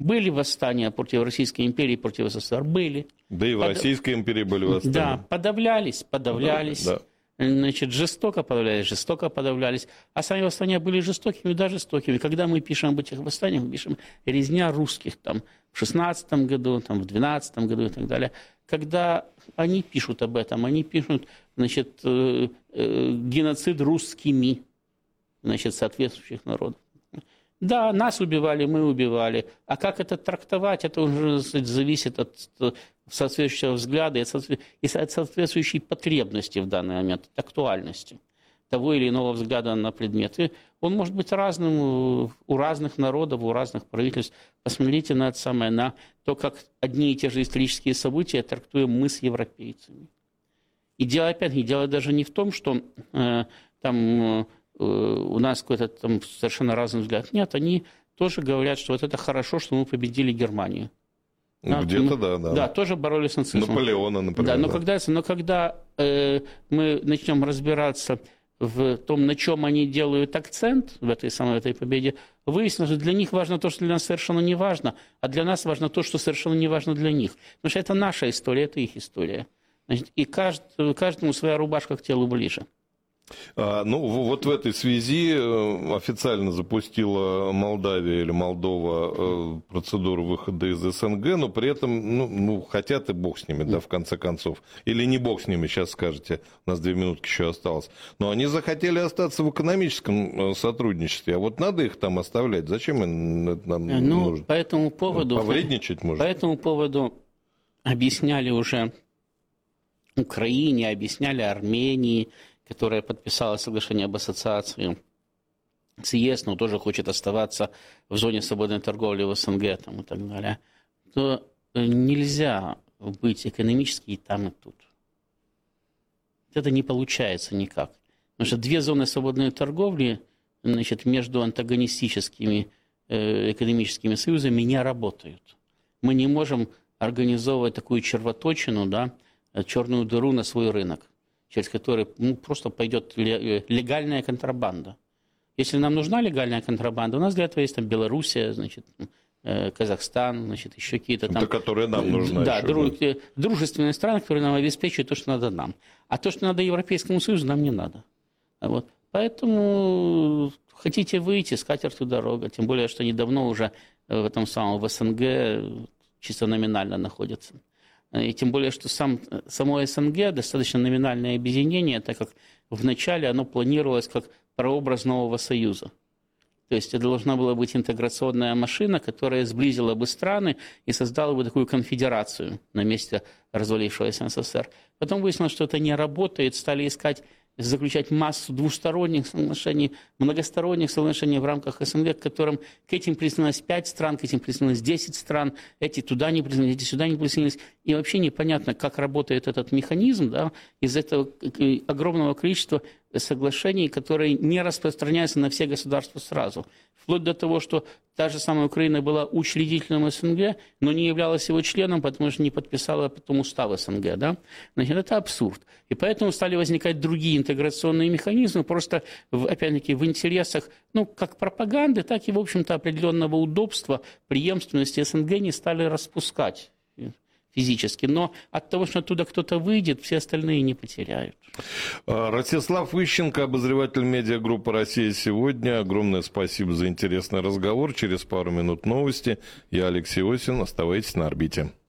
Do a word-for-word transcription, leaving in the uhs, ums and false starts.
Были восстания против Российской империи, против СССР? Были. Да и в Под... Российской империи были восстания. Да, подавлялись, подавлялись. Да, да. Значит, жестоко подавлялись, жестоко подавлялись. А сами восстания были жестокими, да, жестокими. Когда мы пишем об этих восстаниях, мы пишем «резня русских» там, в шестнадцатом году, там, в двенадцатом году и так далее. Когда они пишут об этом, они пишут, значит, э, э, геноцид русскими, значит, соответствующих народов. Да, нас убивали, мы убивали. А как это трактовать, это уже зависит от соответствующего взгляда и от соответствующей потребности в данный момент, от актуальности того или иного взгляда на предмет. И он может быть разным у разных народов, у разных правительств. Посмотрите на это самое, на то, как одни и те же исторические события трактуем мы с европейцами. И дело, опять-таки, дело даже не в том, что э, там... у нас какой-то там совершенно разный взгляд. Нет, они тоже говорят, что вот это хорошо, что мы победили Германию. Ну, где-то да, да. Да, тоже боролись с нацизмом. Наполеона, например. Да, но да. когда, но когда э, мы начнем разбираться в том, на чем они делают акцент в этой самой этой победе, выяснилось, что для них важно то, что для нас совершенно не важно, а для нас важно то, что совершенно не важно для них. Потому что это наша история, это их история. Значит, и кажд, каждому своя рубашка к телу ближе. А, ну, вот в этой связи официально запустила Молдавия или Молдова процедуру выхода из СНГ, но при этом, ну, ну хотят и бог с ними, да, в конце концов. Или не бог с ними, сейчас скажете, у нас две минутки еще осталось. Но они захотели остаться в экономическом сотрудничестве, а вот надо их там оставлять. Зачем им нам ну, нужно? По этому поводу, повредничать может? По этому поводу объясняли уже Украине, объясняли Армении, которая подписала соглашение об ассоциации с ЕС, но тоже хочет оставаться в зоне свободной торговли в СНГ там, и так далее, то нельзя быть экономически и там, и тут. Это не получается никак. Потому что две зоны свободной торговли, значит, между антагонистическими э, экономическими союзами не работают. Мы не можем организовывать такую червоточину, да, черную дыру на свой рынок, через который ну, просто пойдет легальная контрабанда. Если нам нужна легальная контрабанда, у нас для этого есть там Белоруссия, значит, Казахстан, значит, еще какие-то там... Это которые нам нужны. Да, еще, друг, да, дружественные страны, которые нам обеспечивают то, что надо нам. А то, что надо Европейскому Союзу, нам не надо. Вот. Поэтому хотите выйти, с катертью дорога. Тем более, что они давно уже в этом самом в СНГ чисто номинально находятся. И тем более, что сам, само СНГ достаточно номинальное объединение, так как вначале оно планировалось как прообраз нового союза. То есть это должна была быть интеграционная машина, которая сблизила бы страны и создала бы такую конфедерацию на месте развалившегося СССР. Потом выяснилось, что это не работает, стали искать, заключать массу двусторонних соглашений, многосторонних соглашений в рамках СНГ, к которым к этим присоединилось пять стран, к этим присоединилось десять стран, эти туда не присоединились, эти сюда не присоединились. И вообще непонятно, как работает этот механизм, да, из этого огромного количества соглашений, которые не распространяются на все государства сразу. Вплоть до того, что та же самая Украина была учредителем СНГ, но не являлась его членом, потому что не подписала потом устав СНГ. Да? Значит, это абсурд. И поэтому стали возникать другие интеграционные механизмы, просто, опять-таки, в интересах, ну, как пропаганды, так и, в общем-то, определенного удобства, преемственности СНГ не стали распускать физически, но от того, что оттуда кто-то выйдет, все остальные не потеряют. Ростислав Ищенко, обозреватель медиагруппы «Россия сегодня». Огромное спасибо за интересный разговор. Через пару минут новости. Я Алексей Осин. Оставайтесь на орбите.